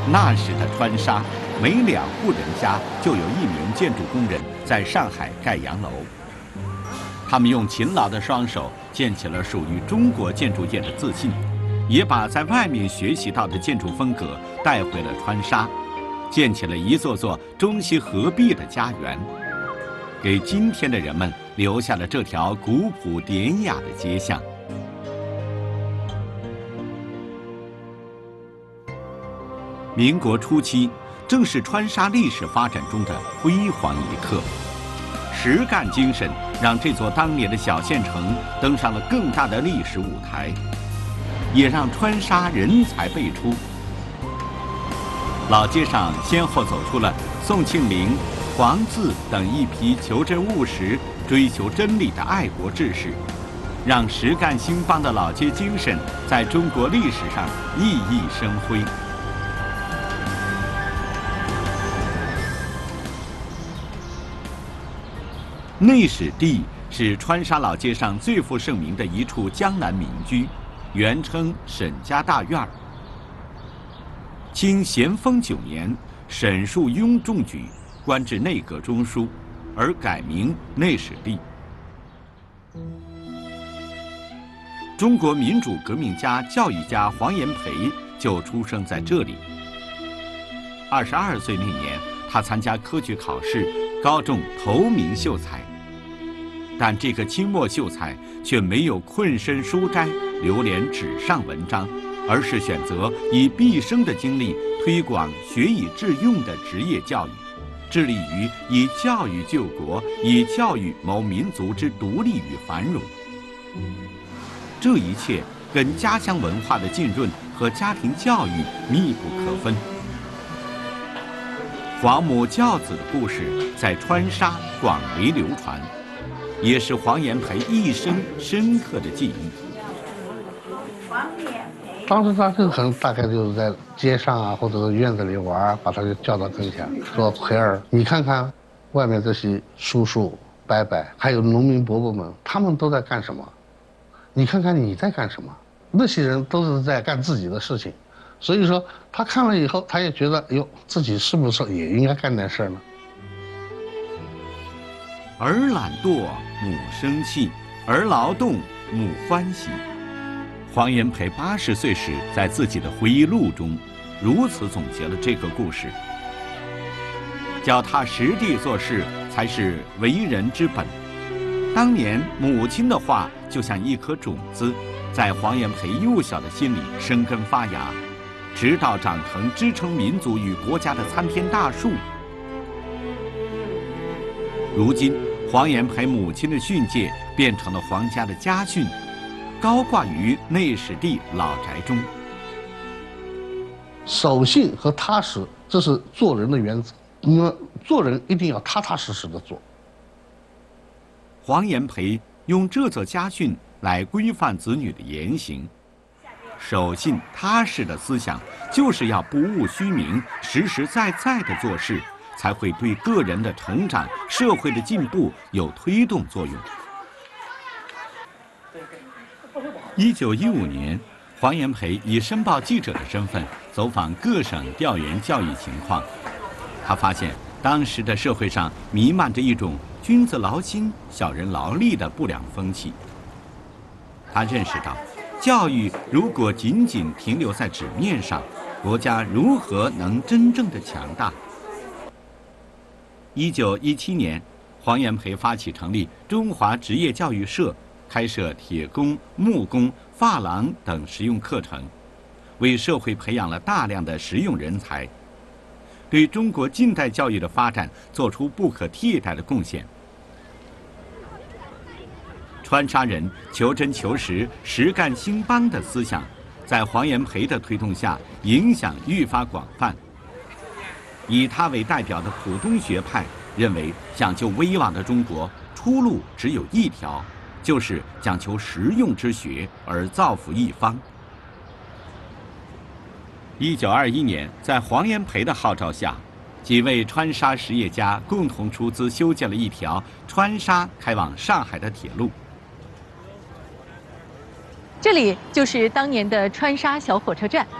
那时的川沙，每2户人家就有1名建筑工人在上海盖洋楼。他们用勤劳的双手建起了属于中国建筑业的自信，也把在外面学习到的建筑风格带回了川沙，建起了一座座中西合璧的家园，给今天的人们留下了这条古朴典雅的街巷。民国初期，正是川沙历史发展中的辉煌一刻。实干精神让这座当年的小县城登上了更大的历史舞台，也让川沙人才辈出。老街上先后走出了宋庆龄、黄自等一批求真务实、追求真理的爱国志士，让实干兴邦的老街精神在中国历史上熠熠生辉。内史地是川沙老街上最负盛名的一处江南民居，原称沈家大院。清咸丰9年，沈树庸中举，官至内阁中书，而改名内史地。中国民主革命家、教育家黄炎培就出生在这里。22岁那年，他参加科举考试，高中头名秀才。但这个清末秀才却没有困身书斋、流连纸上文章，而是选择以毕生的精力推广学以致用的职业教育，致力于以教育救国，以教育谋民族之独立与繁荣。这一切跟家乡文化的浸润和家庭教育密不可分。黄母教子的故事在川沙广为流传，也是黄炎培一生深刻的记忆。 当时他就可能大概就是在街上啊，或者是院子里玩，把他就叫到跟前，说：“培儿，你看看外面这些叔叔伯伯，还有农民伯伯们，他们都在干什么？你看看你在干什么？那些人都是在干自己的事情。”所以说，他看了以后，他也觉得，哎呦，自己是不是也应该干点事呢？ 儿懒惰，母生气；儿劳动，母欢喜。黄炎培80岁时，在自己的回忆录中，如此总结了这个故事：脚踏实地做事，才是为人之本。当年母亲的话，就像一颗种子，在黄炎培幼小的心里生根发芽，直到长成支撑民族与国家的参天大树。如今，黄炎培母亲的训诫变成了皇家的家训，高挂于内史地老宅中。 守信和踏实，这是做人的原则。你们做人一定要踏踏实实的做。 黄炎培用这则家训来规范子女的言行。守信踏实的思想，就是要不务虚名，实实在在的做事，才会对个人的成长、社会的进步有推动作用。1915年，黄炎培以申报记者的身份走访各省调研教育情况。他发现当时的社会上弥漫着一种君子劳心、小人劳力的不良风气。他认识到，教育如果仅仅停留在纸面上，国家如何能真正的强大？1917年，黄炎培发起成立中华职业教育社，开设铁工、木工、珐琅等实用课程，为社会培养了大量的实用人才，对中国近代教育的发展做出不可替代的贡献。川沙人求真求实、实干兴邦的思想，在黄炎培的推动下，影响愈发广泛。以他为代表的浦东学派认为，讲究威望的中国出路只有一条，就是讲求实用之学而造福一方。1921年，在黄炎培的号召下，几位川沙实业家共同出资修建了一条川沙开往上海的铁路。 这里就是当年的川沙小火车站。